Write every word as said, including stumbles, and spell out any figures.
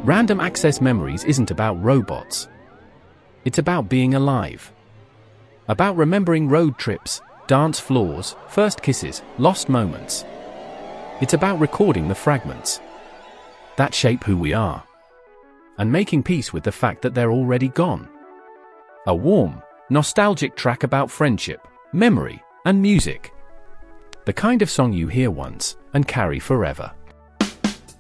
Random Access Memories isn't about robots. It's about being alive. About remembering road trips, dance floors, first kisses, lost moments. It's about recording the fragments that shape who we are, and making peace with the fact that they're already gone. A warm, nostalgic track about friendship, memory, and music. The kind of song you hear once and carry forever.